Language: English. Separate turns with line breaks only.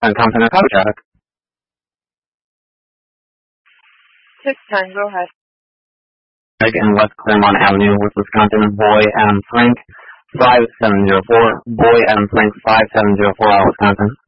And Compton, copy traffic.
610, go ahead.
In West Claremont Avenue, West Wisconsin, Boy M. Frank, 5704. Boy M. Frank, 5704, Wisconsin.